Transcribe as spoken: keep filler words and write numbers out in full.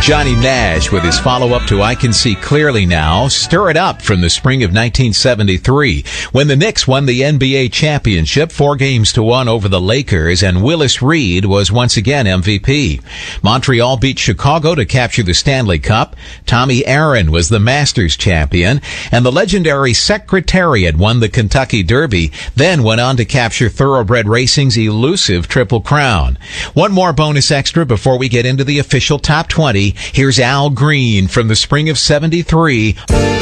Johnny Nash with his follow-up to I Can See Clearly Now, Stir It Up from the spring of nineteen seventy-three, when the Knicks won the N B A championship four games to one over the Lakers, and Willis Reed was once again M V P. Montreal beat Chicago to capture the Stanley Cup. Tommy Aaron was the Masters champion, and the legendary Secretariat won the Kentucky Derby, then went on to capture Thoroughbred Racing's elusive Triple Crown. One more bonus extra before we get into the official top twenty. Here's Al Green from the spring of seventy-three.